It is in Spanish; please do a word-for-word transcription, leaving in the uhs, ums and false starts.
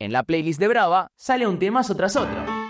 En la playlist de Brava sale un temazo tras otro.